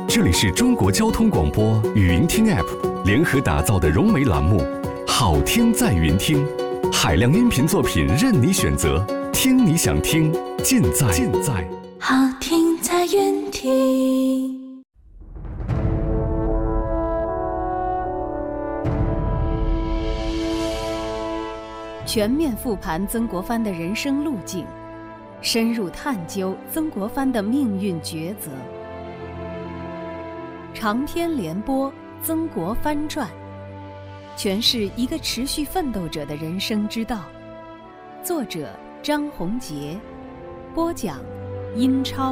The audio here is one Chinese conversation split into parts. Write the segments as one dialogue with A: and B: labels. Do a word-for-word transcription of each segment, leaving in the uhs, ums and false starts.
A: 这里是中国交通广播语音听 App 联合打造的融媒栏目，好听在云听，海量音频作品任你选择，听你想听，尽在尽在
B: 好听在云听。
C: 全面复盘曾国藩的人生路径，深入探究曾国藩的命运抉择。长篇连播《曾国藩传》，诠释一个持续奋斗者的人生之道。作者张宏杰，播讲英超。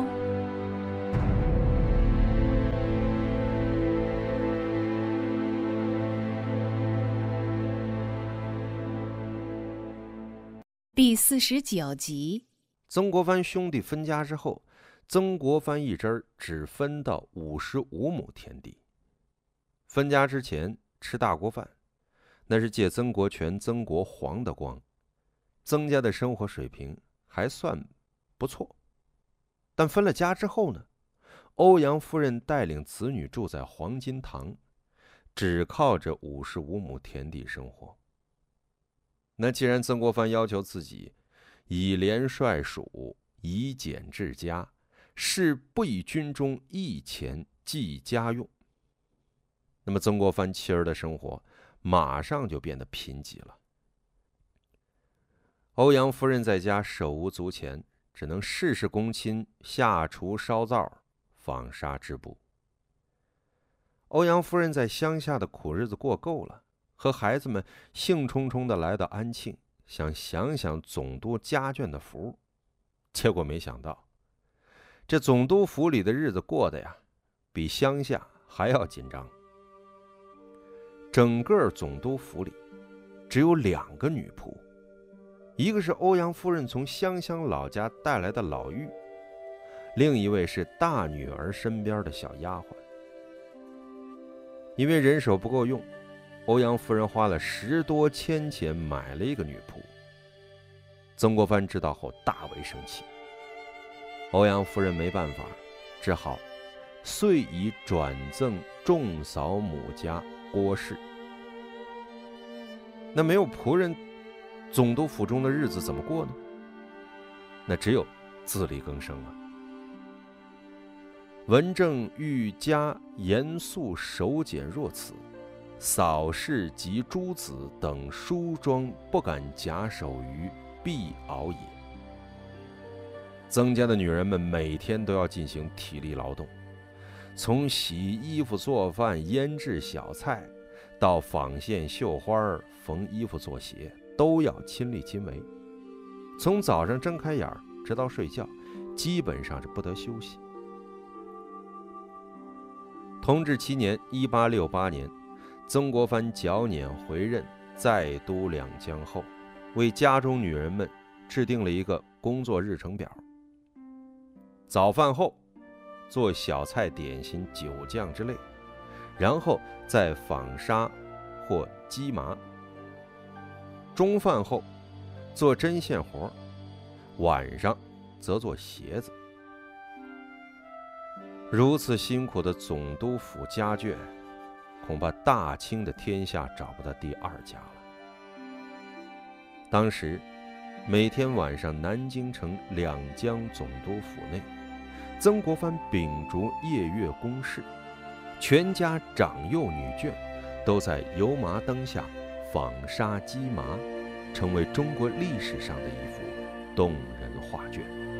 C: 第四十九集。
D: 曾国藩兄弟分家之后，曾国藩一支儿只分到五十五亩田地。分家之前吃大锅饭，那是借曾国荃、曾国煌的光。曾家的生活水平还算不错，但分了家之后呢，欧阳夫人带领子女住在黄金堂，只靠着五十五亩田地生活。那既然曾国藩要求自己以廉率属，以俭治家，是不以军中一钱计家用，那么曾国藩妻儿的生活马上就变得贫瘠了。欧阳夫人在家手无足钱，只能事事躬亲，下厨烧灶，纺纱织布。欧阳夫人在乡下的苦日子过够了，和孩子们兴冲冲地来到安庆，想享享总督家眷的福，结果没想到，这总督府里的日子过得呀，比乡下还要紧张。整个总督府里只有两个女仆，一个是欧阳夫人从湘乡老家带来的老妪，另一位是大女儿身边的小丫鬟。因为人手不够用，欧阳夫人花了十多千钱买了一个女仆。曾国藩知道后大为生气，欧阳夫人没办法，只好遂以转赠仲嫂母家郭氏。那没有仆人，总督府中的日子怎么过呢？那只有自力更生了。文正愈加严肃守俭若此，扫视及诸子等梳妆不敢假手于必熬也。曾家的女人们每天都要进行体力劳动，从洗衣服、做饭、腌制小菜，到纺线、绣花、缝衣服、做鞋，都要亲力亲为。从早上睁开眼直到睡觉，基本上是不得休息。同治七年一八六八年，曾国藩剿捻回任，再督两江后，为家中女人们制定了一个工作日程表。早饭后做小菜、点心、酒酱之类，然后再纺纱或机麻。中饭后做针线活，晚上则做鞋子。如此辛苦的总督府家眷，恐怕大清的天下找不到第二家了。当时每天晚上，南京城两江总督府内，曾国藩秉烛夜月公事，全家长幼女眷都在油麻灯下纺纱机麻，成为中国历史上的一幅动人画卷。